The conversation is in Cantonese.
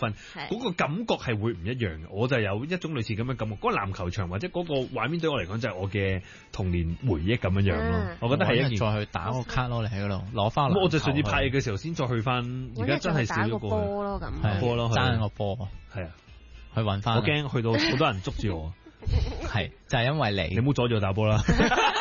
分，嗰個感覺係會唔一樣嘅。我就有一種類似咁嘅感覺，嗰個籃球場或者嗰個畫面對我嚟講就係我嘅童年回憶咁樣樣咯。我覺得係一件再去打個卡咯，你喺嗰度攞翻。 我就上次拍嘢嘅時候先再去翻，而家真係少咗過去。 波咯咁， 波咯， 爭個波， 係啊， 去揾翻。 我驚去到好多人捉住我。 係就係因為你唔好阻住我打波啦。